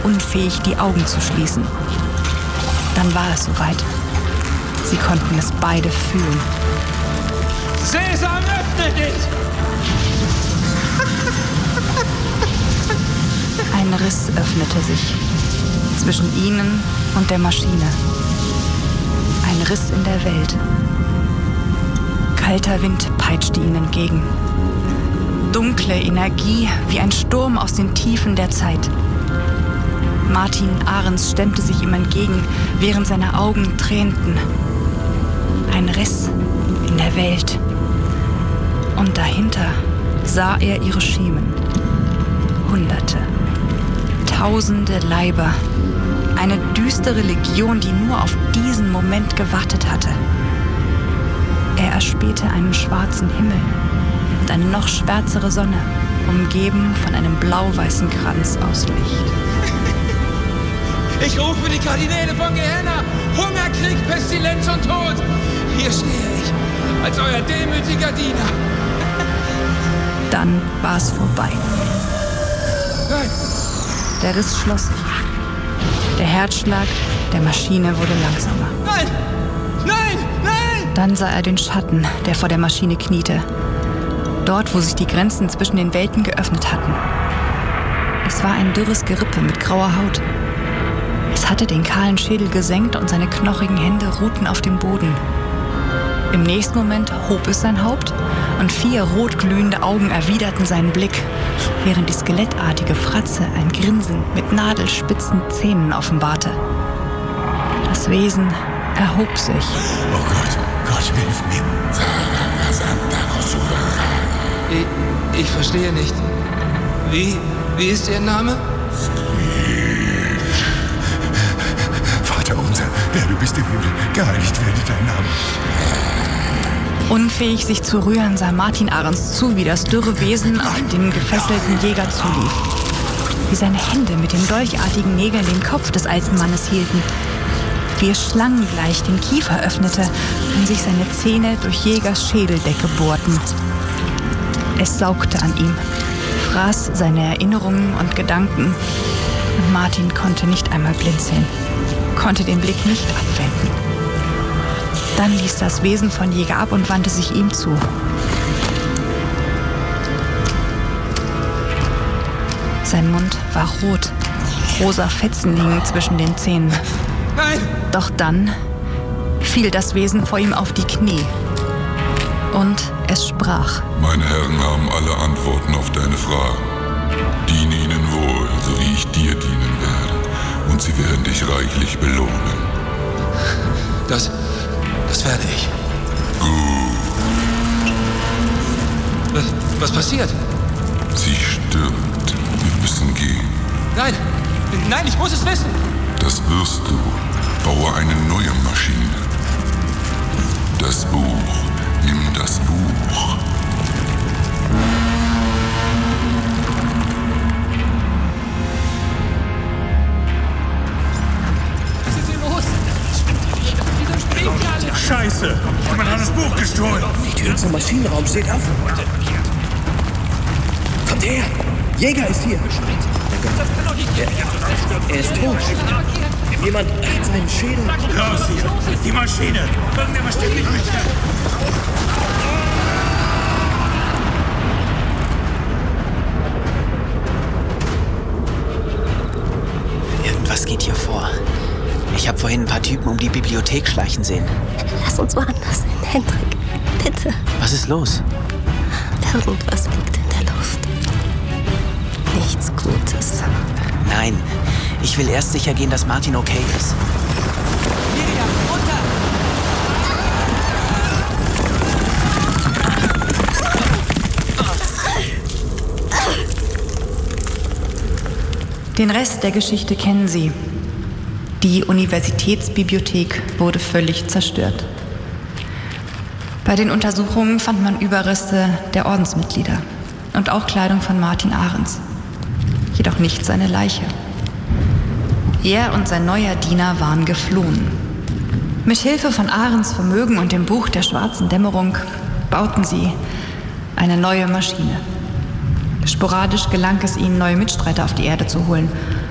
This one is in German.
unfähig, die Augen zu schließen. Dann war es soweit. Sie konnten es beide fühlen. Sesam, öffne dich! Ein Riss öffnete sich zwischen ihnen und der Maschine. Ein Riss in der Welt. Kalter Wind peitschte ihnen entgegen. Dunkle Energie wie ein Sturm aus den Tiefen der Zeit. Martin Ahrens stemmte sich ihm entgegen, während seine Augen tränten. Ein Riss in der Welt. Und dahinter sah er ihre Schemen. Hunderte, tausende Leiber. Eine düstere Legion, die nur auf diesen Moment gewartet hatte. Er erspähte einen schwarzen Himmel und eine noch schwärzere Sonne, umgeben von einem blau-weißen Kranz aus Licht. Ich rufe die Kardinäle von Gehenna! Hunger, Krieg, Pestilenz und Tod! Hier stehe ich, als euer demütiger Diener. Dann war es vorbei. Nein! Der Riss schloss sich. Der Herzschlag der Maschine wurde langsamer. Nein! Nein! Nein! Dann sah er den Schatten, der vor der Maschine kniete. Dort, wo sich die Grenzen zwischen den Welten geöffnet hatten. Es war ein dürres Gerippe mit grauer Haut. Es hatte den kahlen Schädel gesenkt und seine knochigen Hände ruhten auf dem Boden. Im nächsten Moment hob es sein Haupt und 4 rotglühende Augen erwiderten seinen Blick, während die skelettartige Fratze ein Grinsen mit nadelspitzen Zähnen offenbarte. Das Wesen erhob sich. Oh Gott, Gott, hilf mir. Ich verstehe nicht. Wie ist Ihr Name? Vater unser, der du bist im Himmel, geheiligt werde dein Name. Unfähig, sich zu rühren, sah Martin Ahrens zu, wie das dürre Wesen auf den gefesselten Jäger zulief. Wie seine Hände mit den dolchartigen Nägeln den Kopf des alten Mannes hielten. Wie es schlangengleich den Kiefer öffnete und sich seine Zähne durch Jägers Schädeldecke bohrten. Es saugte an ihm, fraß seine Erinnerungen und Gedanken. Und Martin konnte nicht einmal blinzeln, konnte den Blick nicht abwenden. Dann ließ das Wesen von Jäger ab und wandte sich ihm zu. Sein Mund war rot, rosa Fetzen liegen zwischen den Zähnen. Nein! Doch dann fiel das Wesen vor ihm auf die Knie. Und es sprach. Meine Herren haben alle Antworten auf deine Fragen. Diene ihnen wohl, so wie ich dir dienen werde. Und sie werden dich reichlich belohnen. Das werde ich. Gut. Was passiert? Sie stirbt. Wir müssen gehen. Nein, ich muss es wissen. Das wirst du. Baue eine neue Maschine. Das Buch. Nimm das Buch. Was ist hier los? Wieso springen die alle? Scheiße, jemand hat das Buch gestohlen. Die Tür zum Maschinenraum steht offen. Kommt her! Jäger ist hier! Er ist tot. Jemand hat seinen Schädel. Raus hier, die Maschine. Irgendwas stimmt nicht mit dir. Irgendwas geht hier vor. Ich habe vorhin ein paar Typen um die Bibliothek schleichen sehen. Lass uns woanders hin, Hendrik. Bitte. Was ist los? Irgendwas liegt in der Luft. Nichts Gutes. Nein, ich will erst sicher gehen, dass Martin okay ist. Miriam, runter! Den Rest der Geschichte kennen Sie. Die Universitätsbibliothek wurde völlig zerstört. Bei den Untersuchungen fand man Überreste der Ordensmitglieder und auch Kleidung von Martin Ahrens. Jedoch nicht seine Leiche. Er und sein neuer Diener waren geflohen. Mit Hilfe von Ahrens Vermögen und dem Buch der schwarzen Dämmerung bauten sie eine neue Maschine. Sporadisch gelang es ihnen, neue Mitstreiter auf die Erde zu holen